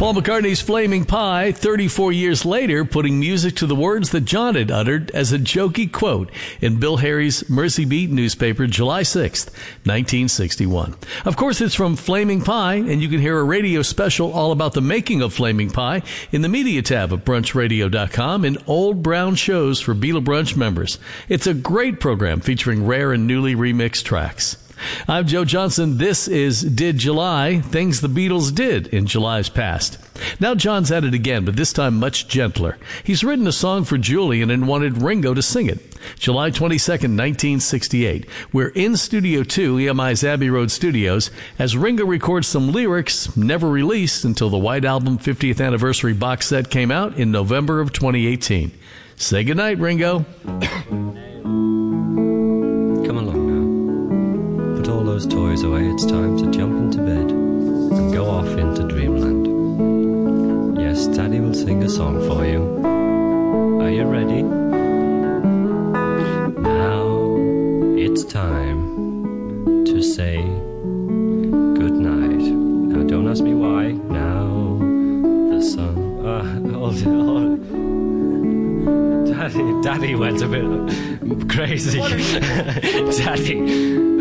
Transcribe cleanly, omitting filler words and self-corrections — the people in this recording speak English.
Paul McCartney's Flaming Pie, 34 years later, putting music to the words that John had uttered as a jokey quote in Bill Harry's Mersey Beat newspaper, July 6th, 1961. Of course, it's from Flaming Pie, and you can hear a radio special all about the making of Flaming Pie in the media tab of brunchradio.com in Old Brown Shows for Beatle Brunch members. It's a great program featuring rare and newly remixed tracks. I'm Joe Johnson. This is Did July, things the Beatles did in July's past. Now John's at it again, but this time much gentler. He's written a song for Julian and wanted Ringo to sing it. July 22nd, 1968. We're in Studio 2, EMI's Abbey Road Studios, as Ringo records some lyrics never released until the White Album 50th Anniversary box set came out in November of 2018. Say goodnight, Ringo. All those toys away, it's time to jump into bed and go off into dreamland. Yes, Daddy will sing a song for you. Are you ready? Now it's time to say good night. Now don't ask me why. Now the sun. Daddy went a bit crazy. Daddy.